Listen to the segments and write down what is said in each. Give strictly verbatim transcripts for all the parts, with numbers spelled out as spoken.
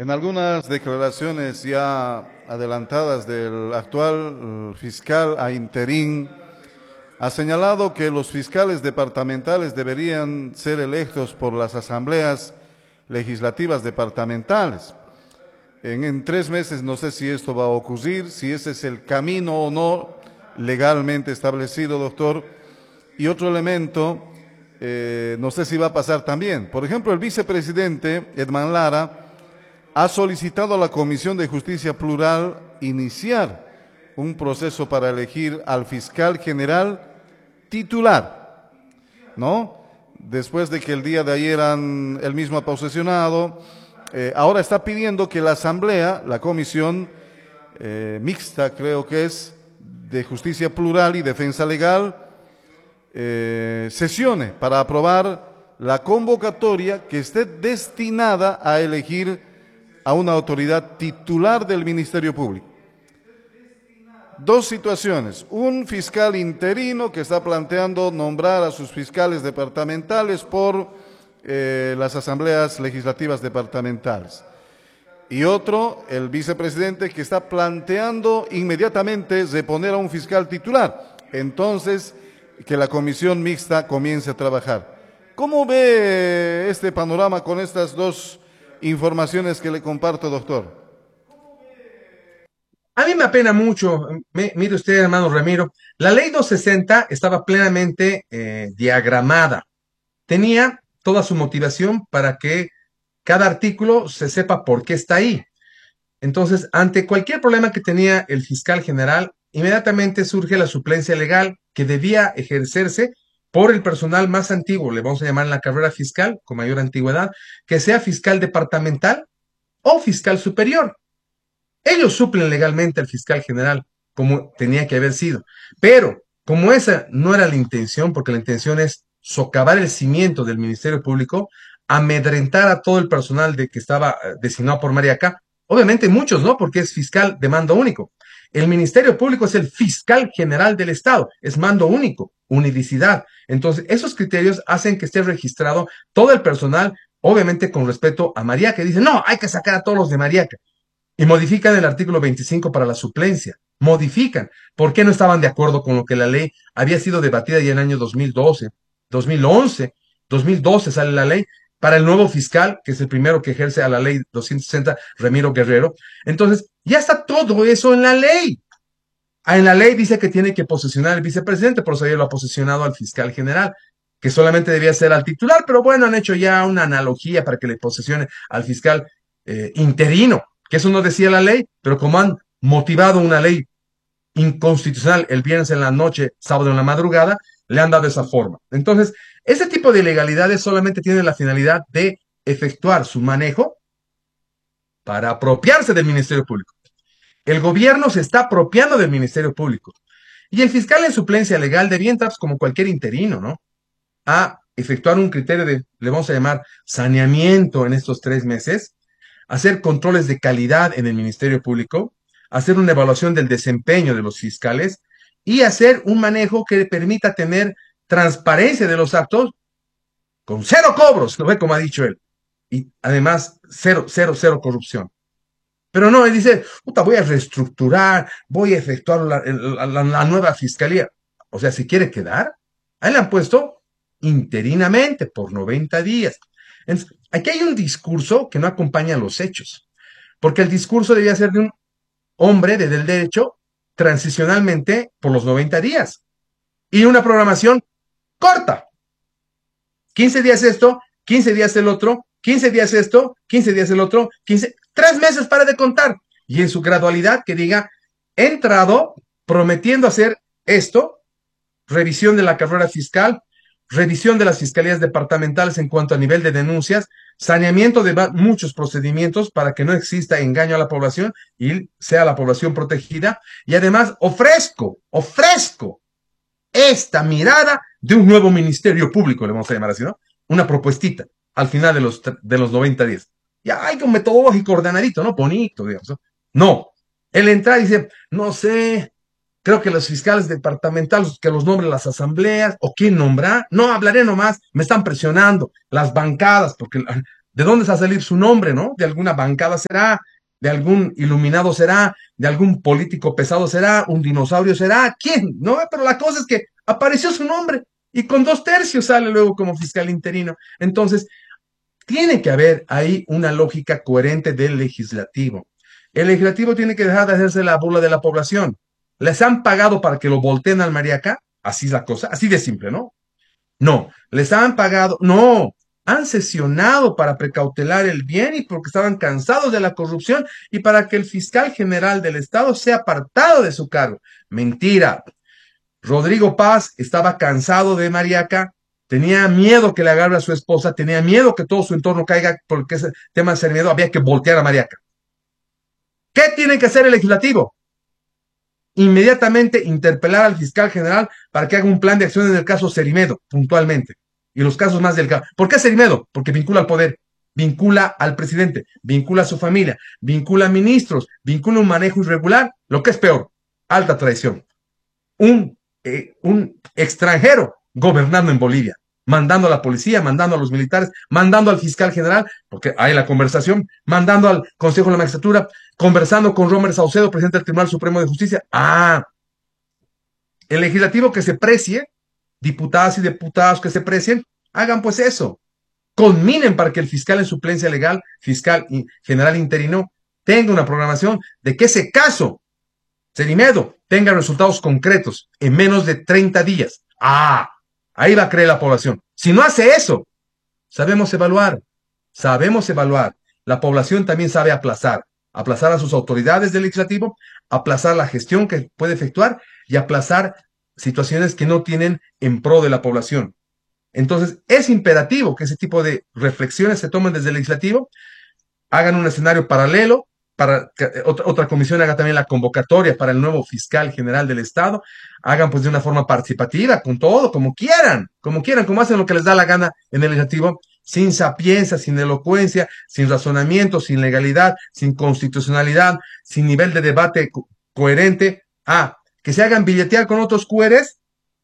En algunas declaraciones ya adelantadas del actual eh, fiscal a interín, ha señalado que los fiscales departamentales deberían ser electos por las asambleas legislativas departamentales. En, en tres meses no sé si esto va a ocurrir, si ese es el camino o no legalmente establecido, doctor. Y otro elemento, eh, no sé si va a pasar también. Por ejemplo, el vicepresidente Edman Lara ha solicitado a la Comisión de Justicia Plural iniciar un proceso para elegir al fiscal general titular, ¿no? Después de que el día de ayer han, él mismo ha posesionado, eh, ahora está pidiendo que la Asamblea, la Comisión eh, Mixta, creo que es, de Justicia Plural y Defensa Legal, eh, sesione para aprobar la convocatoria que esté destinada a elegir a una autoridad titular del Ministerio Público. Dos situaciones: un fiscal interino que está planteando nombrar a sus fiscales departamentales por eh, las asambleas legislativas departamentales, y otro, el vicepresidente, que está planteando inmediatamente reponer a un fiscal titular, entonces que la comisión mixta comience a trabajar. ¿Cómo ve este panorama con estas dos informaciones que le comparto, doctor? A mí me apena mucho, me- mire usted, hermano Ramiro, la ley doscientos sesenta estaba plenamente eh, diagramada, tenía toda su motivación para que cada artículo se sepa por qué está ahí. Entonces, ante cualquier problema que tenía el fiscal general, inmediatamente surge la suplencia legal que debía ejercerse por el personal más antiguo, le vamos a llamar en la carrera fiscal, con mayor antigüedad, que sea fiscal departamental o fiscal superior. Ellos suplen legalmente al fiscal general, como tenía que haber sido. Pero, como esa no era la intención, porque la intención es socavar el cimiento del Ministerio Público, amedrentar a todo el personal de que estaba eh, designado por Mariaca, obviamente muchos, ¿no? Porque es fiscal de mando único. El Ministerio Público es el fiscal general del Estado, es mando único, unidicidad. Entonces, esos criterios hacen que esté registrado todo el personal, obviamente con respeto a Mariaca. Dice, no, hay que sacar a todos los de Mariaca. Y modifican el artículo veinticinco para la suplencia. Modifican. ¿Por qué no estaban de acuerdo con lo que la ley había sido debatida ya en el año dos mil doce, dos mil once, dos mil doce sale la ley para el nuevo fiscal, que es el primero que ejerce a la ley doscientos sesenta, Ramiro Guerrero? Entonces, ya está todo eso en la ley. Ah, en la ley dice que tiene que posesionar el vicepresidente, por eso ya lo ha posesionado al fiscal general, que solamente debía ser al titular, pero bueno, han hecho ya una analogía para que le posesione al fiscal eh, interino, que eso no decía la ley, pero como han motivado una ley inconstitucional el viernes en la noche, sábado en la madrugada, le han dado esa forma. Entonces, ese tipo de ilegalidades solamente tienen la finalidad de efectuar su manejo para apropiarse del Ministerio Público. El gobierno se está apropiando del Ministerio Público. Y el fiscal en suplencia legal debía entrar, pues, como cualquier interino, ¿no? A efectuar un criterio de, le vamos a llamar, saneamiento en estos tres meses, hacer controles de calidad en el Ministerio Público, hacer una evaluación del desempeño de los fiscales y hacer un manejo que permita tener transparencia de los actos con cero cobros, ¿no ve? Como ha dicho él. Y además, cero, cero, cero corrupción. Pero no, él dice, puta, voy a reestructurar, voy a efectuar la, la, la, la nueva fiscalía. O sea, si quiere quedar, ahí le han puesto interinamente por noventa días. Entonces, aquí hay un discurso que no acompaña los hechos, porque el discurso debía ser de un hombre de, del derecho transicionalmente por los noventa días y una programación corta. quince días esto, quince días el otro, quince días esto, quince días el otro, quince, tres meses para de contar. Y en su gradualidad que diga, he entrado prometiendo hacer esto, revisión de la carrera fiscal, revisión de las fiscalías departamentales en cuanto a nivel de denuncias, saneamiento de muchos procedimientos para que no exista engaño a la población y sea la población protegida. Y además ofrezco, ofrezco esta mirada de un nuevo ministerio público, le vamos a llamar así, ¿no? Una propuestita al final de los, de los noventa días. Ya hay un metodológico ordenadito, ¿no? Bonito, digamos. No, no. Él entra y dice, no sé, creo que los fiscales departamentales, que los nombren las asambleas, o quién nombra, no hablaré nomás, me están presionando, las bancadas, porque ¿De dónde va a salir su nombre, no? ¿De alguna bancada será? ¿De algún iluminado será? ¿De algún político pesado será? ¿Un dinosaurio será? ¿Quién? ¿No? Pero la cosa es que apareció su nombre y con dos tercios sale luego como fiscal interino. Entonces, tiene que haber ahí una lógica coherente del legislativo. El legislativo tiene que dejar de hacerse la burla de la población. ¿Les han pagado para que lo volteen al mariaca? Así es la cosa, así de simple, ¿no? No, les han pagado, no, han sesionado para precautelar el bien y porque estaban cansados de la corrupción y para que el fiscal general del Estado sea apartado de su cargo. Mentira. Rodrigo Paz estaba cansado de Mariaca, tenía miedo que le agarre a su esposa, tenía miedo que todo su entorno caiga porque ese tema de ser miedo, había que voltear a Mariaca. ¿Qué tiene que hacer el legislativo? Inmediatamente interpelar al fiscal general para que haga un plan de acción en el caso Cerimedo, puntualmente, y los casos más delicados. ¿Por qué Cerimedo? Porque vincula al poder, vincula al presidente, vincula a su familia, vincula a ministros, vincula un manejo irregular, lo que es peor, alta traición. Un, eh, un extranjero gobernando en Bolivia, mandando a la policía, mandando a los militares, mandando al fiscal general, porque hay la conversación, mandando al Consejo de la Magistratura, conversando con Romer Saucedo, presidente del Tribunal Supremo de Justicia. Ah, el legislativo que se precie, diputadas y diputados que se precien, hagan pues eso. Conminen para que el fiscal en suplencia legal, fiscal y general interino, tenga una programación de que ese caso, Cerimedo, tenga resultados concretos en menos de treinta días. Ah, ahí va a creer la población. Si no hace eso, sabemos evaluar, sabemos evaluar. La población también sabe aplazar, aplazar a sus autoridades del legislativo, aplazar la gestión que puede efectuar y aplazar situaciones que no tienen en pro de la población. Entonces, es imperativo que ese tipo de reflexiones se tomen desde el legislativo, hagan un escenario paralelo, para que otra, otra comisión haga también la convocatoria para el nuevo fiscal general del Estado, hagan pues de una forma participativa, con todo, como quieran, como quieran, como hacen lo que les da la gana en el legislativo, sin sapiencia, sin elocuencia, sin razonamiento, sin legalidad, sin constitucionalidad, sin nivel de debate co coherente. Ah, que se hagan billetear con otros Q Rs,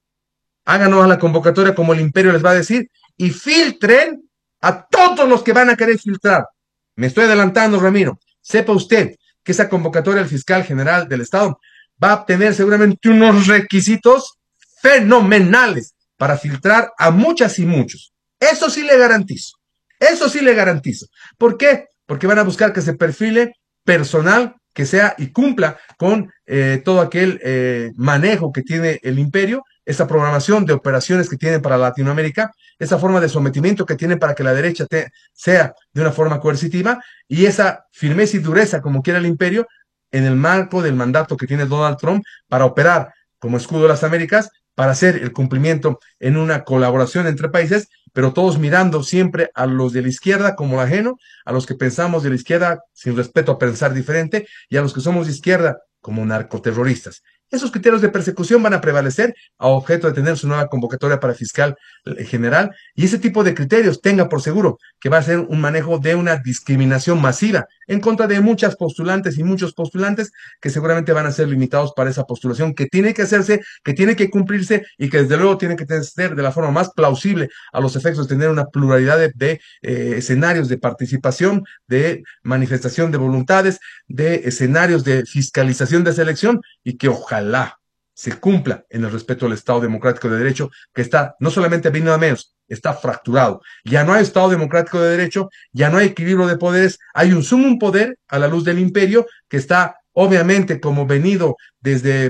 háganos la convocatoria como el imperio les va a decir y filtren a todos los que van a querer filtrar. Me estoy adelantando, Ramiro. Sepa usted que esa convocatoria del fiscal general del Estado va a obtener seguramente unos requisitos fenomenales para filtrar a muchas y muchos. Eso sí le garantizo. Eso sí le garantizo. ¿Por qué? Porque van a buscar que se perfile personal que sea y cumpla con eh, todo aquel eh, manejo que tiene el imperio, esa programación de operaciones que tienen para Latinoamérica, esa forma de sometimiento que tienen para que la derecha te, sea de una forma coercitiva y esa firmeza y dureza como quiera el imperio en el marco del mandato que tiene Donald Trump para operar como escudo de las Américas, para hacer el cumplimiento en una colaboración entre países, pero todos mirando siempre a los de la izquierda como ajeno, a los que pensamos de la izquierda sin respeto a pensar diferente y a los que somos de izquierda como narcoterroristas. Esos criterios de persecución van a prevalecer a objeto de tener su nueva convocatoria para fiscal general y ese tipo de criterios tenga por seguro que va a ser un manejo de una discriminación masiva en contra de muchas postulantes y muchos postulantes que seguramente van a ser limitados para esa postulación que tiene que hacerse, que tiene que cumplirse y que desde luego tiene que ser de la forma más plausible a los efectos de tener una pluralidad de, de eh, escenarios de participación, de manifestación de voluntades, de escenarios de fiscalización de selección y que ojalá se cumpla en el respeto al Estado democrático de derecho, que está no solamente venido a menos, está fracturado. Ya no hay Estado democrático de derecho, ya no hay equilibrio de poderes, hay un sumo poder a la luz del imperio que está obviamente como venido desde,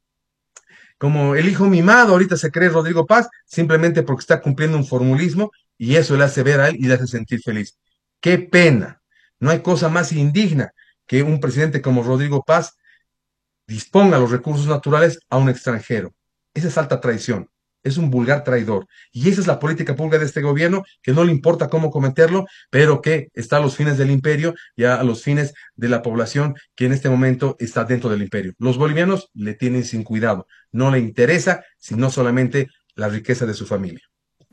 como el hijo mimado, ahorita se cree Rodrigo Paz, simplemente porque está cumpliendo un formulismo y eso le hace ver a él y le hace sentir feliz. ¡Qué pena! No hay cosa más indigna que un presidente como Rodrigo Paz disponga los recursos naturales a un extranjero. Esa es alta traición, es un vulgar traidor. Y esa es la política pública de este gobierno, que no le importa cómo cometerlo, pero que está a los fines del imperio y a los fines de la población que en este momento está dentro del imperio. Los bolivianos le tienen sin cuidado, no le interesa sino solamente la riqueza de su familia.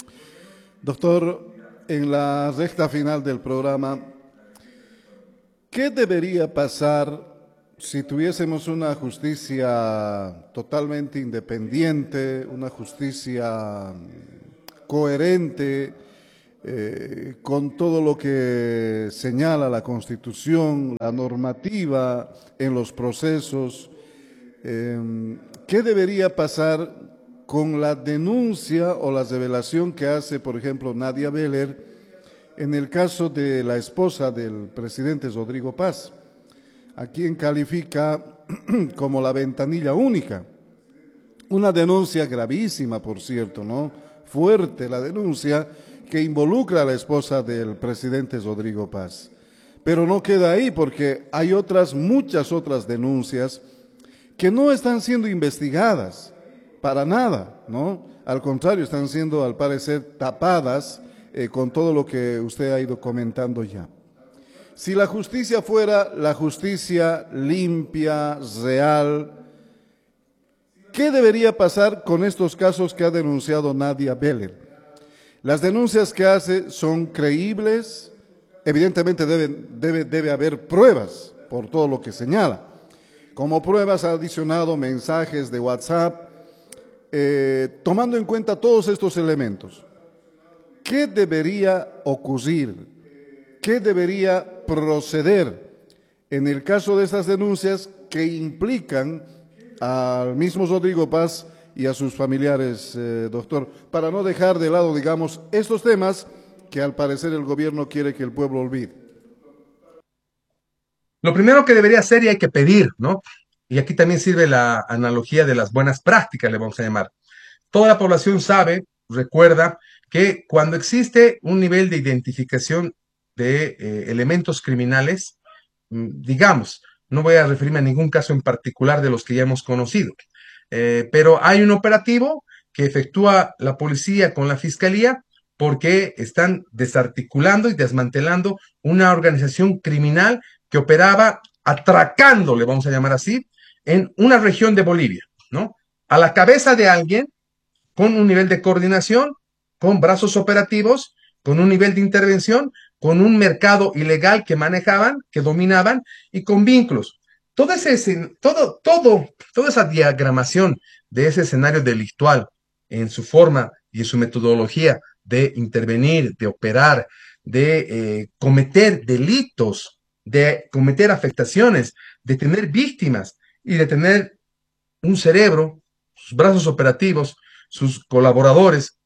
Doctor, en la recta final del programa, ¿qué debería pasar si tuviésemos una justicia totalmente independiente, una justicia coherente eh, con todo lo que señala la Constitución, la normativa en los procesos, eh, ¿qué debería pasar con la denuncia o la revelación que hace, por ejemplo, Nadia Beller en el caso de la esposa del presidente Rodrigo Paz, a quien califica como la ventanilla única? Una denuncia gravísima, por cierto, ¿no? Fuerte la denuncia que involucra a la esposa del presidente Rodrigo Paz. Pero no queda ahí, porque hay otras, muchas otras denuncias que no están siendo investigadas para nada, ¿no? Al contrario, están siendo, al parecer, tapadas eh, con todo lo que usted ha ido comentando ya. Si la justicia fuera la justicia limpia, real, ¿qué debería pasar con estos casos que ha denunciado Nadia Beller? Las denuncias que hace son creíbles, evidentemente deben, debe, debe haber pruebas por todo lo que señala. Como pruebas ha adicionado mensajes de WhatsApp, eh, tomando en cuenta todos estos elementos. ¿Qué debería ocurrir? ¿Qué debería proceder en el caso de estas denuncias que implican al mismo Rodrigo Paz y a sus familiares, eh, doctor, para no dejar de lado, digamos, estos temas que al parecer el gobierno quiere que el pueblo olvide? Lo primero que debería hacer y hay que pedir, ¿no? Y aquí también sirve la analogía de las buenas prácticas, le vamos a llamar. Toda la población sabe, recuerda, que cuando existe un nivel de identificación de eh, elementos criminales, digamos, no voy a referirme a ningún caso en particular de los que ya hemos conocido, eh, pero hay un operativo que efectúa la policía con la fiscalía porque están desarticulando y desmantelando una organización criminal que operaba atracando, le vamos a llamar así, en una región de Bolivia, ¿no? A la cabeza de alguien con un nivel de coordinación, con brazos operativos, con un nivel de intervención, con un mercado ilegal que manejaban, que dominaban y con vínculos. Todo ese, todo, todo, toda esa diagramación de ese escenario delictual en su forma y en su metodología de intervenir, de operar, de eh, cometer delitos, de cometer afectaciones, de tener víctimas y de tener un cerebro, sus brazos operativos, sus colaboradores.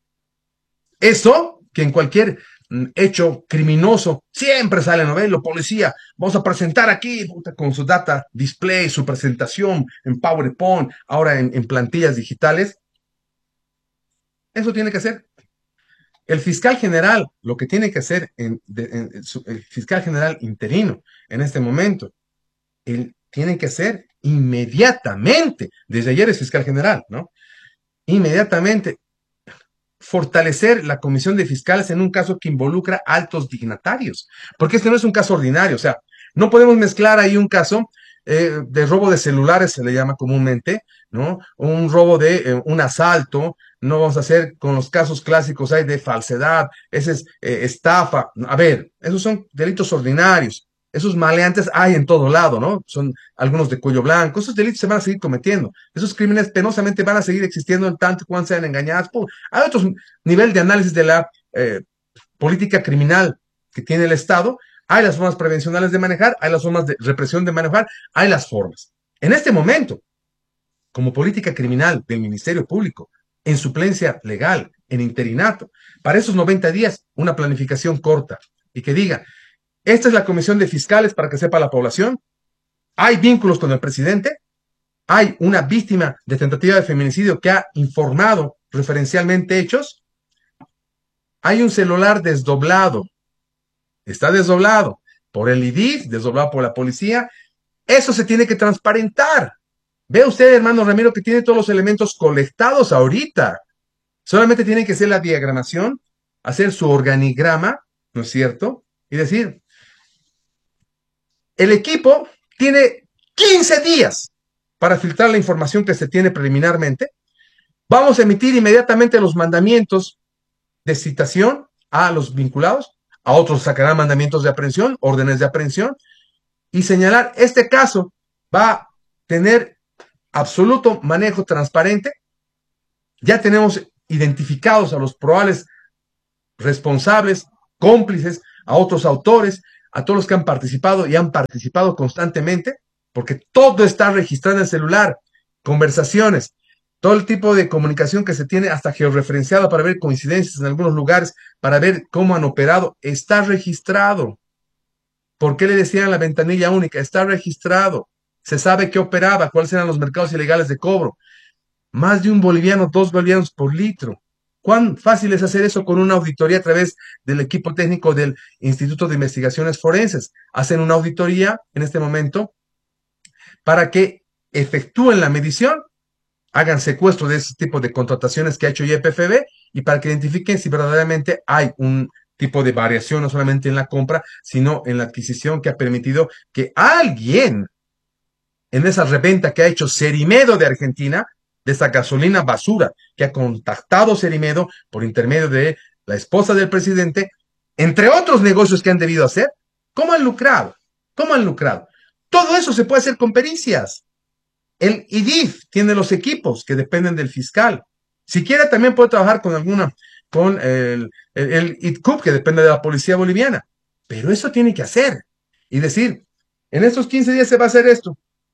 Eso que en cualquier hecho criminoso siempre sale, ¿no ven? Lo policía, vamos a presentar aquí puta, con su data display, su presentación en PowerPoint, ahora en, en plantillas digitales. Eso tiene que hacer el fiscal general, lo que tiene que hacer en, de, en, en su, el fiscal general interino en este momento, él tiene que hacer inmediatamente, desde ayer es fiscal general, ¿no? Inmediatamente fortalecer la comisión de fiscales en un caso que involucra altos dignatarios, porque este no es un caso ordinario, o sea, no podemos mezclar ahí un caso eh, de robo de celulares, se le llama comúnmente, ¿no? Un robo de eh, un asalto, no vamos a hacer con los casos clásicos hay de falsedad, ese es eh, estafa, a ver, esos son delitos ordinarios, esos maleantes hay en todo lado, ¿no? Son algunos de cuello blanco, esos delitos se van a seguir cometiendo, esos crímenes penosamente van a seguir existiendo en tanto cuanto sean engañadas. Hay otro nivel de análisis de la eh, política criminal que tiene el Estado, hay las formas prevencionales de manejar, hay las formas de represión de manejar, hay las formas. En este momento, como política criminal del Ministerio Público, en suplencia legal, en interinato, para esos noventa días, una planificación corta y que diga, esta es la comisión de fiscales para que sepa la población, hay vínculos con el presidente, hay una víctima de tentativa de feminicidio que ha informado referencialmente hechos, hay un celular desdoblado, está desdoblado por el I D I F, desdoblado por la policía, eso se tiene que transparentar. Ve usted, hermano Ramiro, que tiene todos los elementos colectados ahorita. Solamente tiene que hacer la diagramación, hacer su organigrama, ¿no es cierto? Y decir, el equipo tiene quince días para filtrar la información que se tiene preliminarmente. Vamos a emitir inmediatamente los mandamientos de citación a los vinculados, a otros sacarán mandamientos de aprehensión, órdenes de aprehensión, y señalar, este caso va a tener absoluto manejo transparente, ya tenemos identificados a los probables responsables, cómplices, a otros autores, a todos los que han participado y han participado constantemente, porque todo está registrado en el celular, conversaciones, todo el tipo de comunicación que se tiene hasta georreferenciado para ver coincidencias en algunos lugares, para ver cómo han operado, está registrado. ¿Por qué le decían la ventanilla única? Está registrado. Se sabe qué operaba, cuáles eran los mercados ilegales de cobro. Más de un boliviano, dos bolivianos por litro. ¿Cuán fácil es hacer eso con una auditoría a través del equipo técnico del Instituto de Investigaciones Forenses? Hacen una auditoría en este momento para que efectúen la medición, hagan secuestro de ese tipo de contrataciones que ha hecho Y P F B y para que identifiquen si verdaderamente hay un tipo de variación, no solamente en la compra, sino en la adquisición que ha permitido que alguien en esa reventa que ha hecho Cerimedo de Argentina, de esa gasolina basura que ha contactado Cerimedo por intermedio de la esposa del presidente, entre otros negocios que han debido hacer, ¿cómo han lucrado? ¿Cómo han lucrado? Todo eso se puede hacer con pericias. El I D I F tiene los equipos que dependen del fiscal. Si quiere, también puede trabajar con alguna, con el, el, el I T C U P, que depende de la policía boliviana. Pero eso tiene que hacer. Y decir, en estos quince días se va a hacer esto.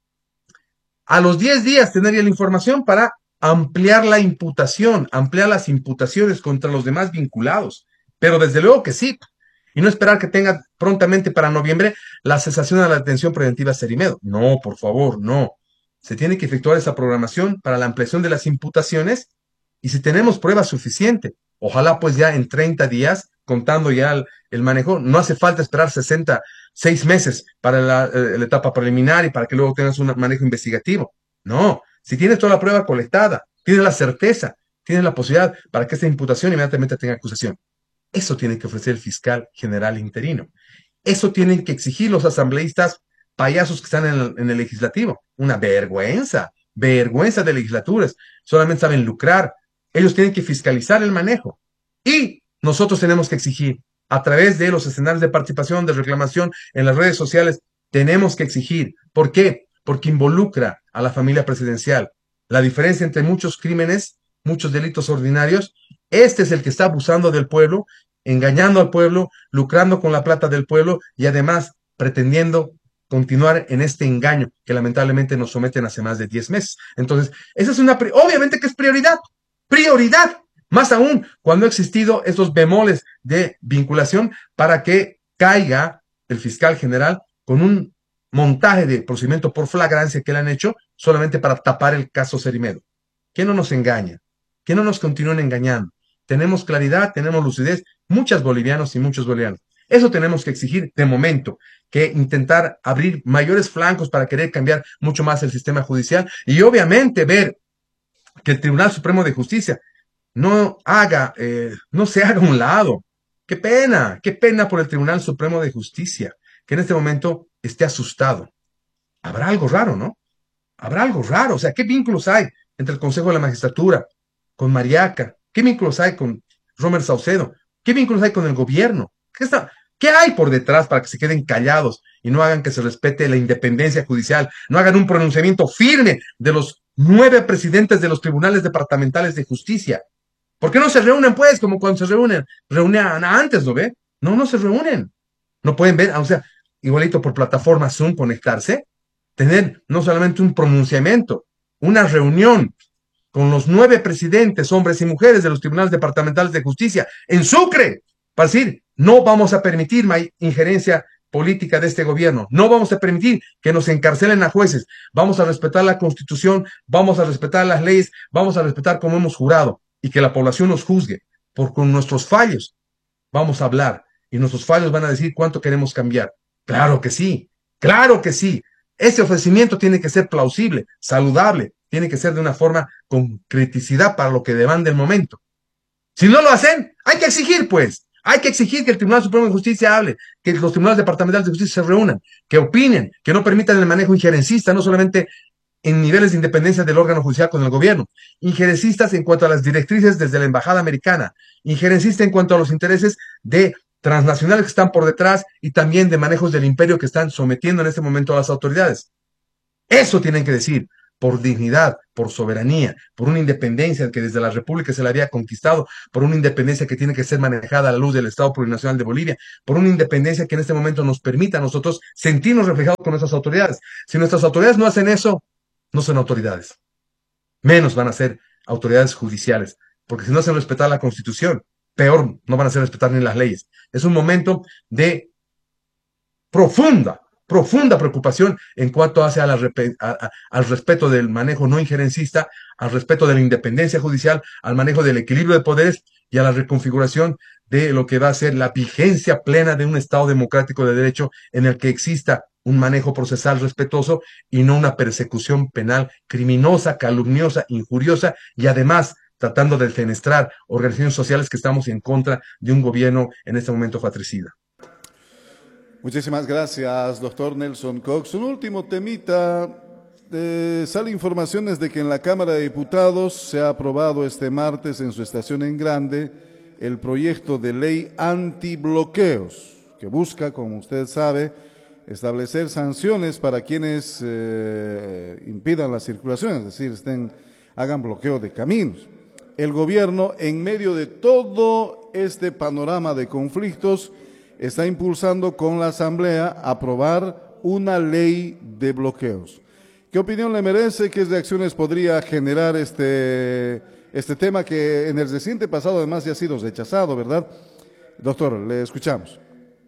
A los diez días tener ya la información para ampliar la imputación, ampliar las imputaciones contra los demás vinculados. Pero desde luego que sí. Y no esperar que tenga prontamente para noviembre la cesación de la detención preventiva Cerimedo. No, por favor, no. Se tiene que efectuar esa programación para la ampliación de las imputaciones y si tenemos pruebas suficientes, ojalá pues ya en treinta días, contando ya el, el manejo, no hace falta esperar sesenta, seis meses para la, eh, la etapa preliminar y para que luego tengas un manejo investigativo. No, si tienes toda la prueba colectada, tienes la certeza, tienes la posibilidad para que esta imputación inmediatamente tenga acusación. Eso tiene que ofrecer el fiscal general interino. Eso tienen que exigir los asambleístas payasos que están en el, en el legislativo. Una vergüenza, vergüenza de legislaturas. Solamente saben lucrar. Ellos tienen que fiscalizar el manejo. Y nosotros tenemos que exigir, a través de los escenarios de participación, de reclamación en las redes sociales, tenemos que exigir. ¿Por qué? Porque involucra a la familia presidencial. La diferencia entre muchos crímenes, muchos delitos ordinarios, este es el que está abusando del pueblo, engañando al pueblo, lucrando con la plata del pueblo y además pretendiendo continuar en este engaño que lamentablemente nos someten hace más de diez meses. Entonces, esa es una, obviamente que es prioridad, prioridad, más aún cuando ha existido esos bemoles de vinculación para que caiga el fiscal general con un montaje de procedimiento por flagrancia que le han hecho solamente para tapar el caso Cerimedo. Que no nos engaña, que no nos continúen engañando. Tenemos claridad, tenemos lucidez, muchos bolivianos y muchos bolivianos. Eso tenemos que exigir de momento, que intentar abrir mayores flancos para querer cambiar mucho más el sistema judicial y obviamente ver que el Tribunal Supremo de Justicia no haga, eh, no se haga a un lado. Qué pena, qué pena por el Tribunal Supremo de Justicia, que en este momento esté asustado. Habrá algo raro, ¿no? Habrá algo raro. O sea, ¿qué vínculos hay entre el Consejo de la Magistratura, con Mariaca? ¿Qué vínculos hay con Romer Saucedo? ¿Qué vínculos hay con el gobierno? ¿Qué está, ¿Qué hay por detrás para que se queden callados y no hagan que se respete la independencia judicial? No hagan un pronunciamiento firme de los nueve presidentes de los tribunales departamentales de justicia. ¿Por qué no se reúnen, pues, como cuando se reúnen? Reunían antes, ¿no ve? No, no se reúnen. No pueden ver, o sea, igualito por plataforma Zoom conectarse, tener no solamente un pronunciamiento, una reunión con los nueve presidentes, hombres y mujeres de los tribunales departamentales de justicia en Sucre, para decir, no vamos a permitir injerencia política de este gobierno, no vamos a permitir que nos encarcelen a jueces, vamos a respetar la Constitución, vamos a respetar las leyes, vamos a respetar como hemos jurado y que la población nos juzgue, por con nuestros fallos vamos a hablar y nuestros fallos van a decir cuánto queremos cambiar. Claro que sí, claro que sí. Ese ofrecimiento tiene que ser plausible, saludable, tiene que ser de una forma con criticidad para lo que demanda el momento. Si no lo hacen, hay que exigir, pues. Hay que exigir que el Tribunal Supremo de Justicia hable, que los tribunales departamentales de justicia se reúnan, que opinen, que no permitan el manejo injerencista, no solamente en niveles de independencia del órgano judicial con el gobierno, injerencistas en cuanto a las directrices desde la embajada americana, injerencistas en cuanto a los intereses de transnacionales que están por detrás y también de manejos del imperio que están sometiendo en este momento a las autoridades. Eso tienen que decir. por dignidad, por soberanía, por una independencia que desde la República se la había conquistado, por una independencia que tiene que ser manejada a la luz del Estado Plurinacional de Bolivia, por una independencia que en este momento nos permita a nosotros sentirnos reflejados con nuestras autoridades. Si nuestras autoridades no hacen eso, no son autoridades. Menos van a ser autoridades judiciales, porque si no hacen respetar la Constitución, peor, no van a hacer respetar ni las leyes. Es un momento de profunda, profunda preocupación en cuanto hace a la, a, a, al respeto del manejo no injerencista, al respeto de la independencia judicial, al manejo del equilibrio de poderes y a la reconfiguración de lo que va a ser la vigencia plena de un Estado democrático de derecho en el que exista un manejo procesal respetuoso y no una persecución penal criminosa, calumniosa, injuriosa y además tratando de defenestrar organizaciones sociales que estamos en contra de un gobierno en este momento fratricida. Muchísimas gracias, doctor Nelson Cox. Un último temita. Eh, sale informaciones de que en la Cámara de Diputados se ha aprobado este martes en su estación en Grande el proyecto de ley antibloqueos, que busca, como usted sabe, establecer sanciones para quienes eh, impidan la circulación, es decir, estén, hagan bloqueo de caminos. El gobierno, en medio de todo este panorama de conflictos, está impulsando con la Asamblea aprobar una ley de bloqueos. ¿Qué opinión le merece? ¿Qué reacciones podría generar este, este tema que en el reciente pasado además ya ha sido rechazado, ¿verdad? Doctor, le escuchamos.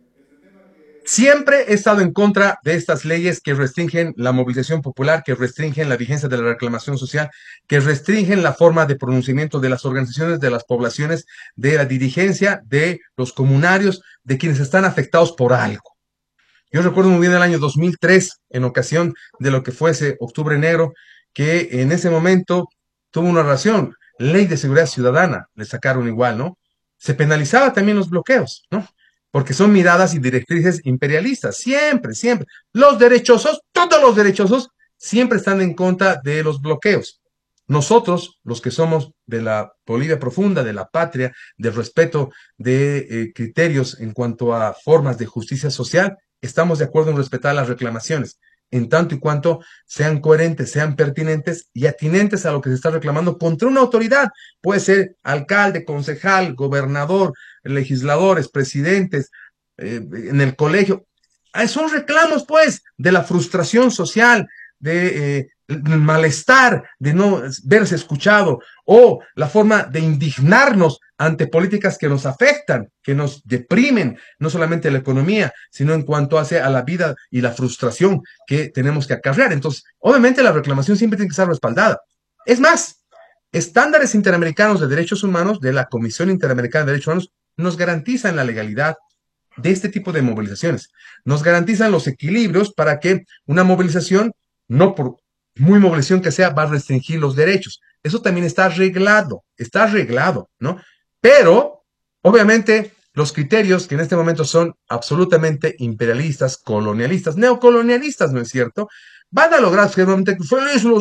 Siempre he estado en contra de estas leyes que restringen la movilización popular, que restringen la vigencia de la reclamación social, que restringen la forma de pronunciamiento de las organizaciones, de las poblaciones, de la dirigencia, de los comunarios, de quienes están afectados por algo. Yo recuerdo muy bien el año dos mil tres, en ocasión de lo que fuese Octubre Negro, que en ese momento tuvo una razón, ley de seguridad ciudadana, le sacaron igual, ¿no? Se penalizaba también los bloqueos, ¿no? Porque son miradas y directrices imperialistas, siempre, siempre. Los derechosos, todos los derechosos, siempre están en contra de los bloqueos. Nosotros, los que somos de la Bolivia profunda, de la patria, del respeto de eh, criterios en cuanto a formas de justicia social, estamos de acuerdo en respetar las reclamaciones, en tanto y cuanto sean coherentes, sean pertinentes y atinentes a lo que se está reclamando contra una autoridad. Puede ser alcalde, concejal, gobernador, legisladores, presidentes, eh, en el colegio. Son reclamos, pues, de la frustración social, de eh, el malestar, de no verse escuchado, o la forma de indignarnos ante políticas que nos afectan, que nos deprimen, no solamente la economía, sino en cuanto hace a la vida y la frustración que tenemos que acarrear. Entonces, obviamente la reclamación siempre tiene que estar respaldada. Es más, estándares interamericanos de derechos humanos, de la Comisión Interamericana de Derechos Humanos, nos garantizan la legalidad de este tipo de movilizaciones. Nos garantizan los equilibrios para que una movilización, no por muy movilización que sea, va a restringir los derechos. Eso también está arreglado, está arreglado, ¿no? Pero, obviamente, los criterios que en este momento son absolutamente imperialistas, colonialistas, neocolonialistas, ¿no es cierto? Van a lograr seguramente que fue eso,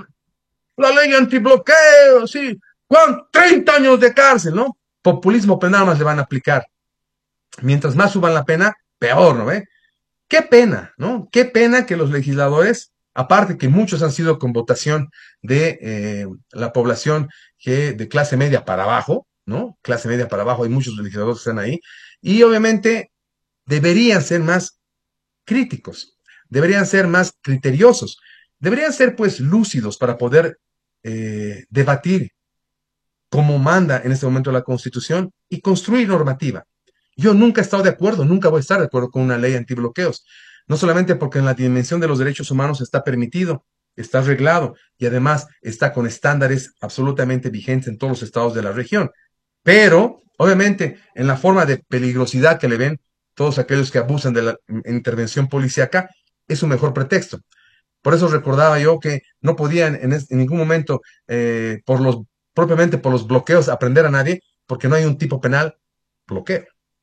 la ley antibloqueo, sí, ¿cuánto? treinta años de cárcel, ¿no? Populismo penal más le van a aplicar. Mientras más suban la pena, peor, ¿no ve? Qué pena, ¿no? Qué pena que los legisladores, aparte que muchos han sido con votación de eh, la población que de clase media para abajo, ¿no? Clase media para abajo, hay muchos legisladores que están ahí, y obviamente deberían ser más críticos, deberían ser más criteriosos, deberían ser pues lúcidos para poder eh, debatir como manda en este momento la Constitución y construir normativa. Yo nunca he estado de acuerdo, nunca voy a estar de acuerdo con una ley antibloqueos, no solamente porque en la dimensión de los derechos humanos está permitido, está arreglado y además está con estándares absolutamente vigentes en todos los estados de la región, pero obviamente en la forma de peligrosidad que le ven todos aquellos que abusan de la intervención policíaca, es un mejor pretexto. Por eso recordaba yo que no podían en, en ningún momento, eh, por los, propiamente por los bloqueos, aprender a nadie, porque no hay un tipo penal bloqueo.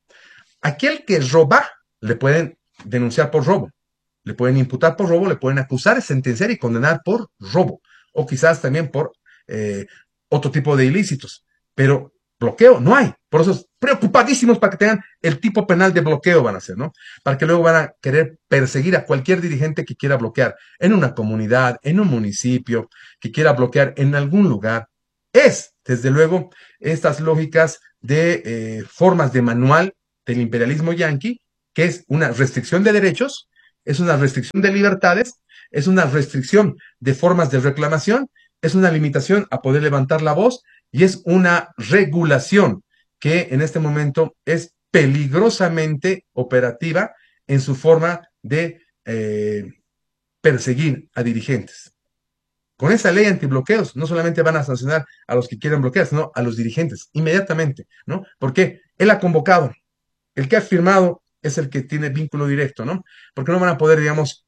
Aquel que roba, le pueden denunciar por robo, le pueden imputar por robo, le pueden acusar, sentenciar y condenar por robo, o quizás también por eh, otro tipo de ilícitos. Pero bloqueo no hay. Por eso preocupadísimos para que tengan el tipo penal de bloqueo van a hacer, ¿no? Para que luego van a querer perseguir a cualquier dirigente que quiera bloquear en una comunidad, en un municipio, que quiera bloquear en algún lugar. Es, desde luego, estas lógicas de eh, formas de manual del imperialismo yanqui, que es una restricción de derechos, es una restricción de libertades, es una restricción de formas de reclamación, es una limitación a poder levantar la voz y es una regulación que en este momento es peligrosamente operativa en su forma de eh, perseguir a dirigentes. Con esa ley antibloqueos no solamente van a sancionar a los que quieren bloquear, sino a los dirigentes inmediatamente, ¿no? Porque él ha convocado, el que ha firmado es el que tiene vínculo directo, ¿no? Porque no van a poder, digamos,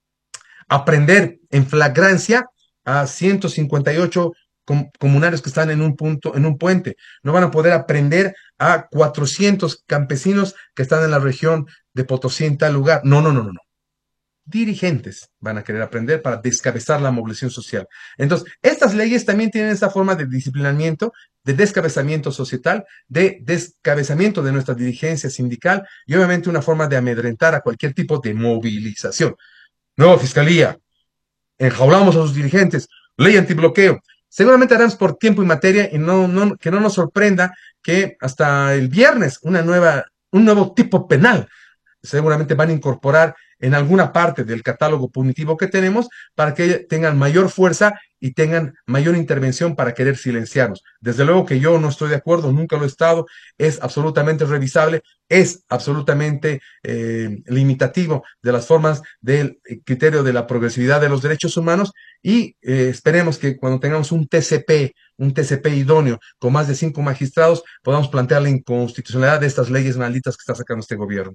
aprender en flagrancia a ciento cincuenta y ocho com comunarios que están en un punto, en un puente. No van a poder aprender a cuatrocientos campesinos que están en la región de Potosí en tal lugar. No, no, no, no, no. Dirigentes van a querer aprender para descabezar la movilización social. Entonces, estas leyes también tienen esa forma de disciplinamiento, de descabezamiento societal, de descabezamiento de nuestra dirigencia sindical y obviamente una forma de amedrentar a cualquier tipo de movilización. Nueva fiscalía, enjaulamos a sus dirigentes, ley antibloqueo. Seguramente harán por tiempo y materia y no, no, que no nos sorprenda que hasta el viernes una nueva, un nuevo tipo penal seguramente van a incorporar en alguna parte del catálogo punitivo que tenemos para que tengan mayor fuerza y tengan mayor intervención para querer silenciarnos. Desde luego que yo no estoy de acuerdo, nunca lo he estado, es absolutamente revisable, es absolutamente eh, limitativo de las formas del criterio de la progresividad de los derechos humanos y eh, esperemos que cuando tengamos un T C P, un T C P idóneo con más de cinco magistrados, podamos plantear la inconstitucionalidad de estas leyes malditas que está sacando este gobierno.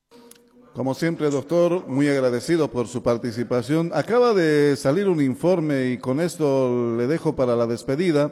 Como siempre, doctor, muy agradecido por su participación. Acaba de salir un informe y con esto le dejo para la despedida.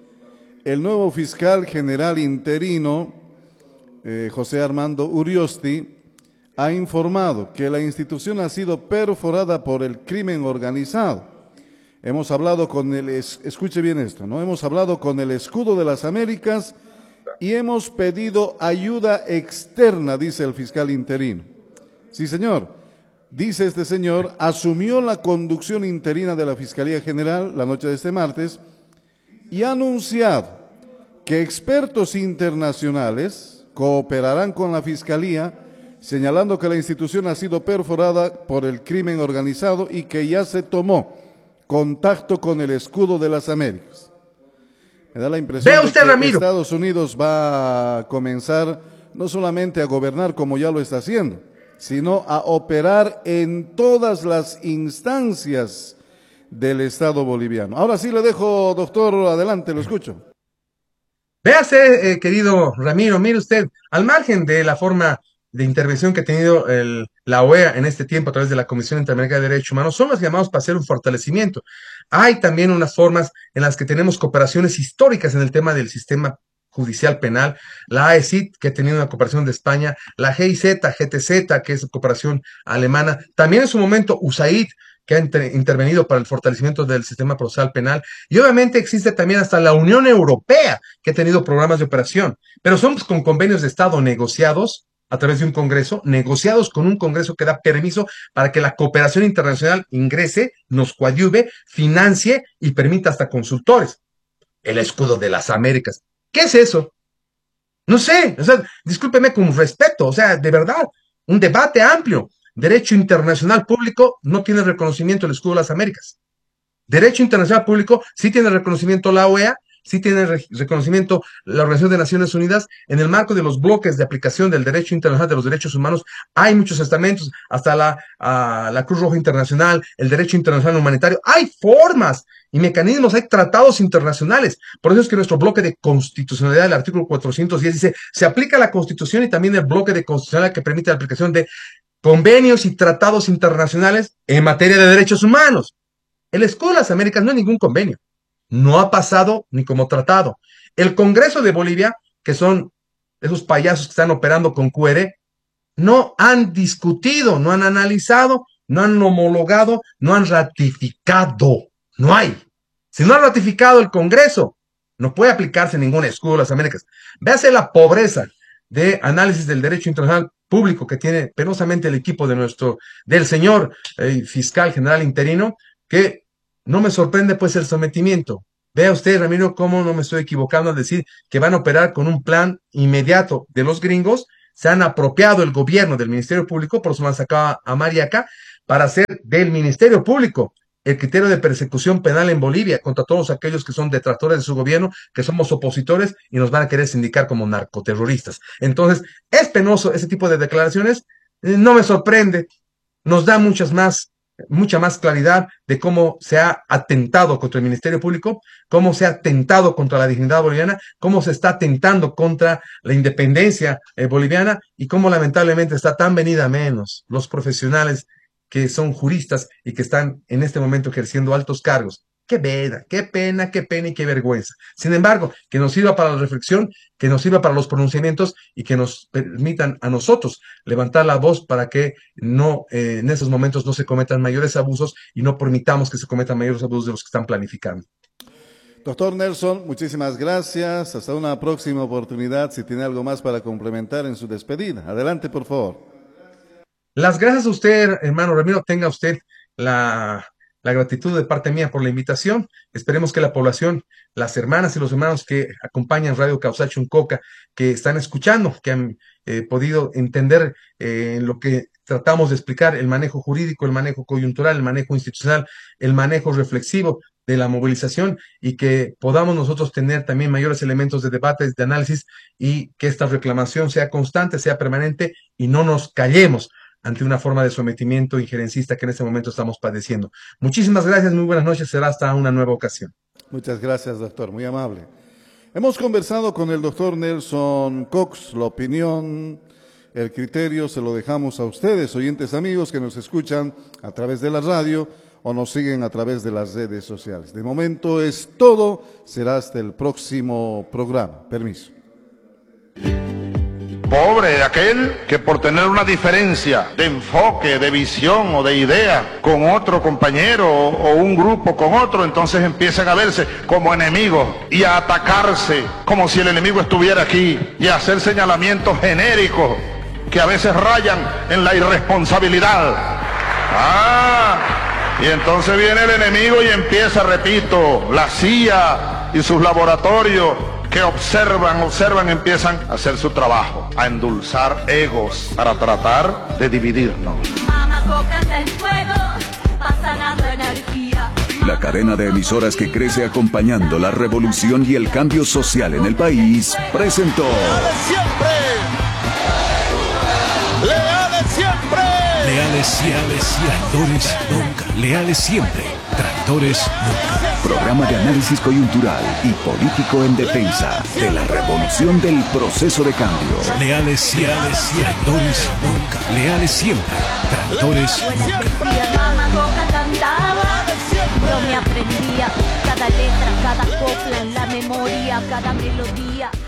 El nuevo fiscal general interino, eh, José Armando Uriosti, ha informado que la institución ha sido perforada por el crimen organizado. Hemos hablado con el, escuche bien esto, ¿no? Hemos hablado con el Escudo de las Américas y hemos pedido ayuda externa, dice el fiscal interino. Sí, señor. Dice este señor, asumió la conducción interina de la Fiscalía General la noche de este martes y ha anunciado que expertos internacionales cooperarán con la Fiscalía, señalando que la institución ha sido perforada por el crimen organizado y que ya se tomó contacto con el Escudo de las Américas. Me da la impresión ¿Ve usted, de que Ramiro? Estados Unidos va a comenzar no solamente a gobernar como ya lo está haciendo, sino a operar en todas las instancias del Estado boliviano. Ahora sí le dejo, doctor, adelante, lo escucho. Véase, eh, querido Ramiro, mire usted, al margen de la forma de intervención que ha tenido el, la O E A en este tiempo a través de la Comisión Interamericana de Derechos Humanos, son los llamados para hacer un fortalecimiento. Hay también unas formas en las que tenemos cooperaciones históricas en el tema del sistema judicial penal, la A E C I T, que ha tenido una cooperación de España, la G I Z, G T Z, que es cooperación alemana, también en su momento U S A I D, que ha inter intervenido para el fortalecimiento del sistema procesal penal, y obviamente existe también hasta la Unión Europea, que ha tenido programas de operación, pero son con convenios de Estado negociados a través de un Congreso, negociados con un Congreso que da permiso para que la cooperación internacional ingrese, nos coadyuve, financie y permita hasta consultores. El Escudo de las Américas. ¿Qué es eso? No sé, o sea, discúlpeme con respeto, o sea, de verdad, un debate amplio. Derecho internacional público no tiene reconocimiento el Escudo de las Américas. Derecho internacional público sí tiene reconocimiento la O E A, sí tiene re reconocimiento la Organización de Naciones Unidas. En el marco de los bloques de aplicación del derecho internacional de los derechos humanos, hay muchos estamentos, hasta la, uh, la Cruz Roja Internacional, el derecho internacional humanitario. Hay formas y mecanismos, hay tratados internacionales. Por eso es que nuestro bloque de constitucionalidad, el artículo cuatrocientos diez, dice, se aplica la Constitución y también el bloque de constitucionalidad que permite la aplicación de convenios y tratados internacionales en materia de derechos humanos. El Escudo de las Américas no es ningún convenio. No ha pasado ni como tratado. El Congreso de Bolivia, que son esos payasos que están operando con Q R, no han discutido, no han analizado, no han homologado, no han ratificado. No hay. Si no ha ratificado el Congreso, No puede aplicarse ningún escudo de las Américas. Véase la pobreza de análisis del derecho internacional público que tiene penosamente el equipo de nuestro, del señor eh, fiscal general interino, que no me sorprende pues el sometimiento. Vea usted, Ramiro, cómo no me estoy equivocando al decir que van a operar con un plan inmediato de los gringos. Se han apropiado el gobierno del Ministerio Público, por eso me han sacado a Mariaca, para hacer del Ministerio Público el criterio de persecución penal en Bolivia contra todos aquellos que son detractores de su gobierno, que somos opositores y nos van a querer sindicar como narcoterroristas. Entonces, es penoso ese tipo de declaraciones, eh, no me sorprende, nos da muchas más, mucha más claridad de cómo se ha atentado contra el Ministerio Público, cómo se ha atentado contra la dignidad boliviana, cómo se está atentando contra la independencia eh, boliviana y cómo lamentablemente está tan venida a menos los profesionales que son juristas y que están en este momento ejerciendo altos cargos. Qué pena, qué pena, qué pena y qué vergüenza. Sin embargo, que nos sirva para la reflexión, que nos sirva para los pronunciamientos y que nos permitan a nosotros levantar la voz para que no, eh, en esos momentos no se cometan mayores abusos y no permitamos que se cometan mayores abusos de los que están planificando. Doctor Nelson, muchísimas gracias. Hasta una próxima oportunidad, si tiene algo más para complementar en su despedida. Adelante, por favor. Las gracias a usted, hermano Ramiro. Tenga usted la, la gratitud de parte mía por la invitación. Esperemos que la población, las hermanas y los hermanos que acompañan Radio Causacho Uncoca, que están escuchando, que han eh, podido entender eh, lo que tratamos de explicar, el manejo jurídico, el manejo coyuntural, el manejo institucional, el manejo reflexivo de la movilización, y que podamos nosotros tener también mayores elementos de debate, de análisis, y que esta reclamación sea constante, sea permanente, y no nos callemos ante una forma de sometimiento injerencista que en este momento estamos padeciendo. Muchísimas gracias, muy buenas noches, será hasta una nueva ocasión. Muchas gracias, doctor, muy amable. Hemos conversado con el doctor Nelson Cox. La opinión, el criterio se lo dejamos a ustedes, oyentes amigos que nos escuchan a través de la radio o nos siguen a través de las redes sociales. De momento es todo, será hasta el próximo programa. Permiso. Pobre de aquel que por tener una diferencia de enfoque, de visión o de idea con otro compañero o, o un grupo con otro, entonces empiezan a verse como enemigos y a atacarse como si el enemigo estuviera aquí y a hacer señalamientos genéricos que a veces rayan en la irresponsabilidad. Ah, y entonces viene el enemigo y empieza, repito, la C I A y sus laboratorios que observan, observan, empiezan a hacer su trabajo, a endulzar egos para tratar de dividirnos. La cadena de emisoras que crece acompañando la revolución y el cambio social en el país presentó ¡Leales siempre! ¡Leales siempre! Leales siempre. Traidores nunca. Leales siempre. Traidores nunca. Programa de análisis coyuntural y político en defensa de la revolución del proceso de cambio. Leales siempre. Traidores nunca. Leales siempre. Traidores nunca. Mi hermana Coca cantaba, yo me aprendía cada letra, cada copla en la memoria, cada melodía.